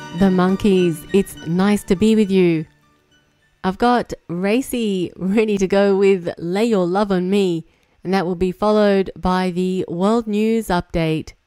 The Monkees, It's Nice to Be With You. I've got Racy ready to go with Lay Your Love on Me, and that will be followed by the World News Update.